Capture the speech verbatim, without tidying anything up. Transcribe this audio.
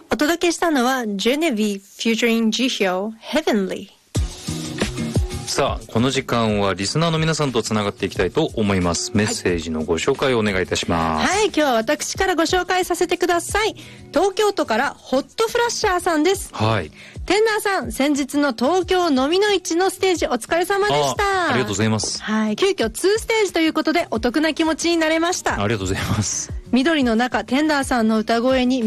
お届けしたのは Genevieve featuring Jihyo Heavenly。 さあこの時間はリスナーの皆さんとつながっていきたいと思います。メッセージのご紹介をお願いいたします。 はい、今日は私からご紹介させてください。東京都からホットフラッシャーさんです。 はい。 テンダーさん、先日の東京飲みの市のステージお疲れ様でした。 あ, ありがとうございます。 はい、急遽にステージということでお得な気持ちになれました。 ありがとうございます。 緑の中、テンダーさんの歌声に